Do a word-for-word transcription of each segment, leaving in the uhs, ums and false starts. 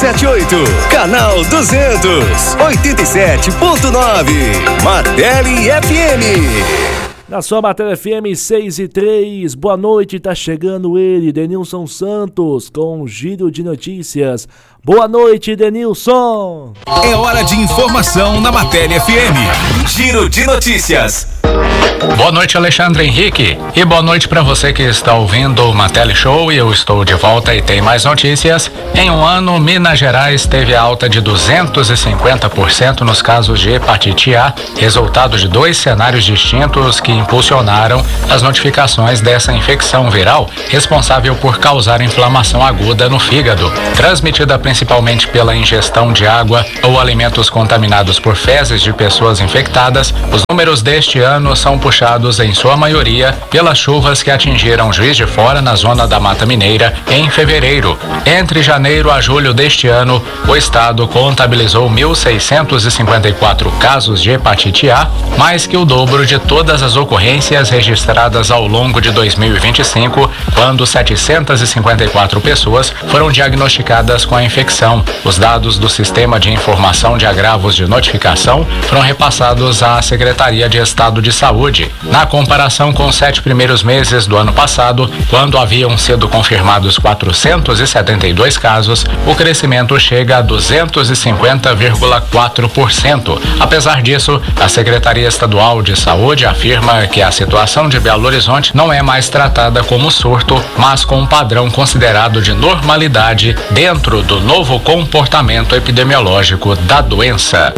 setenta e oito, canal duzentos, oitenta e sete ponto nove, Martelli F M. Na sua Martelli F M seis e três, boa noite, tá chegando ele, Denilson Santos, com um giro de notícias. Boa noite, Denilson. É hora de informação na Martelli F M. Giro de notícias. Boa noite, Alexandre Henrique, e boa noite para você que está ouvindo o Martelli Show. E eu estou de volta e tem mais notícias. Em um ano, Minas Gerais teve alta de duzentos e cinquenta por cento nos casos de hepatite A, resultado de dois cenários distintos que impulsionaram as notificações dessa infecção viral, responsável por causar inflamação aguda no fígado, transmitida principalmente pela ingestão de água ou alimentos contaminados por fezes de pessoas infectadas. Os números deste ano são puxados, em sua maioria, pelas chuvas que atingiram Juiz de Fora, na zona da Mata Mineira, em fevereiro. Entre janeiro a julho deste ano, o estado contabilizou mil seiscentos e cinquenta e quatro casos de hepatite A, mais que o dobro de todas as ocorrências registradas ao longo de dois mil e vinte e cinco, quando setecentas e cinquenta e quatro pessoas foram diagnosticadas com a infecção. Os dados do Sistema de Informação de Agravos de Notificação foram repassados à Secretaria de Estado de Saúde. Na comparação com os sete primeiros meses do ano passado, quando haviam sido confirmados quatrocentos e setenta e dois casos, o crescimento chega a duzentos e cinquenta vírgula quatro por cento. Apesar disso, a Secretaria Estadual de Saúde afirma que a situação de Belo Horizonte não é mais tratada como surto, mas com um padrão considerado de normalidade dentro do novo comportamento epidemiológico da doença.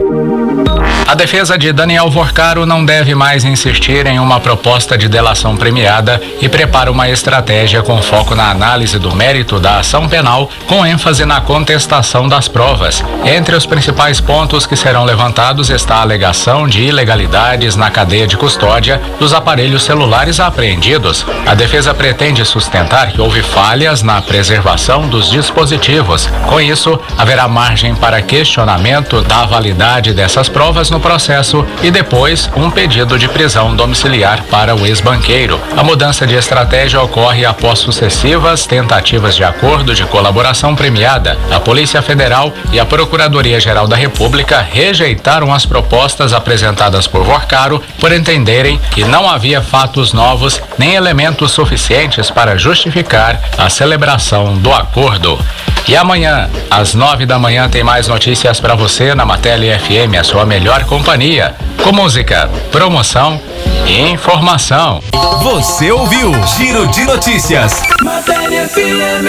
A defesa de Daniel Vorcaro não deve mais insistir em uma proposta de delação premiada e prepara uma estratégia com foco na análise do mérito da ação penal, com ênfase na contestação das provas. Entre os principais pontos que serão levantados está a alegação de ilegalidades na cadeia de custódia dos aparelhos celulares apreendidos. A defesa pretende sustentar que houve falhas na preservação dos dispositivos. Com isso, haverá margem para questionamento da validade dessas provas no processo e depois um pedido de prisão domiciliar para o ex-banqueiro. A mudança de estratégia ocorre após sucessivas tentativas de acordo de colaboração premiada. A Polícia Federal e a Procuradoria-Geral da República rejeitaram as propostas apresentadas por Vorcaro por entenderem que não havia fatos novos nem elementos suficientes para justificar a celebração do acordo. E amanhã, às nove da manhã, tem mais notícias para você na Martelli F M, a sua melhor companhia, com música, promoção e informação. Você ouviu Giro de Notícias. Martelli F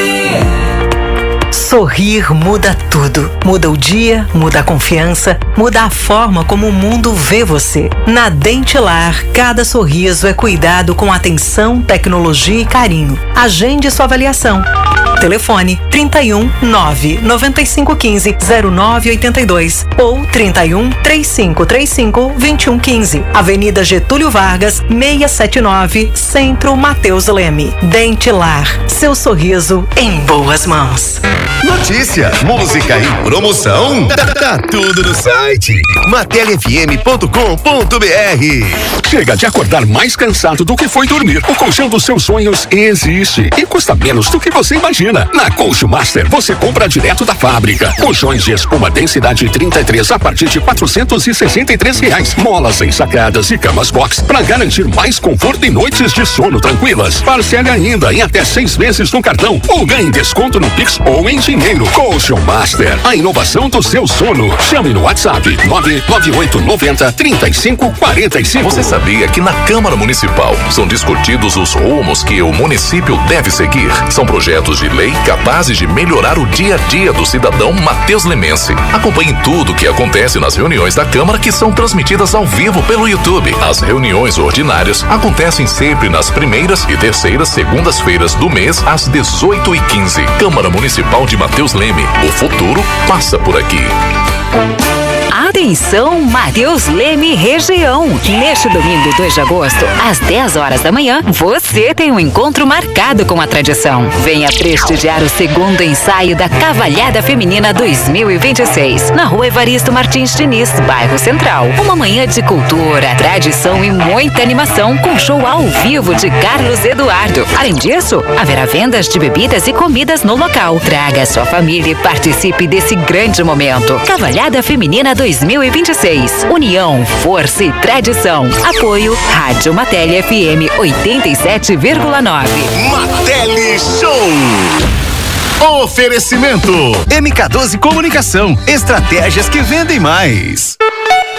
M. Sorrir muda tudo. Muda o dia, muda a confiança, muda a forma como o mundo vê você. Na Dentilar, cada sorriso é cuidado com atenção, tecnologia e carinho. Agende sua avaliação. Telefone trinta e um, nove, noventa e cinco, quinze, zero nove oitenta e dois ou trinta e um, trinta e cinco, trinta e cinco, vinte e um, quinze. Avenida Getúlio Vargas, seiscentos e setenta e nove, Centro Mateus Leme. Dentilar, seu sorriso em boas mãos. Notícia, música e promoção, tá, tá tudo no site martelli f m ponto com ponto b r. Chega de acordar mais cansado do que foi dormir. O colchão dos seus sonhos existe e custa menos do que você imagina. Na Colchão Master você compra direto da fábrica. Colchões de espuma densidade trinta e três a partir de quatrocentos e sessenta e três reais. Molas ensacadas e camas box para garantir mais conforto e noites de sono tranquilas. Parcele ainda em até seis meses no cartão ou ganhe desconto no Pix ou em dinheiro. Colchão Master, a inovação do seu sono. Chame no WhatsApp nove nove oito nove zero, três cinco quatro cinco. Você sabia que na Câmara Municipal são discutidos os rumos que o município deve seguir? São projetos de lei capazes de melhorar o dia a dia do cidadão Mateus Lemense. Acompanhe tudo o que acontece nas reuniões da Câmara, que são transmitidas ao vivo pelo YouTube. As reuniões ordinárias acontecem sempre nas primeiras e terceiras segundas-feiras do mês, às dezoito e quinze. Câmara Municipal de Mateus Leme. O futuro passa por aqui. A Atenção, Mateus Leme região. Neste domingo, dois de agosto, às dez horas da manhã, você tem um encontro marcado com a tradição. Venha prestigiar o segundo ensaio da Cavalhada Feminina dois mil e vinte e seis, na Rua Evaristo Martins Diniz, bairro Central. Uma manhã de cultura, tradição e muita animação com show ao vivo de Carlos Eduardo. Além disso, haverá vendas de bebidas e comidas no local. Traga sua família e participe desse grande momento. Cavalhada Feminina dois mil e vinte e seis. União, força e tradição. Apoio Rádio Mateli F M oitenta e sete vírgula nove. Mateli Show. Oferecimento M K doze Comunicação. Estratégias que vendem mais.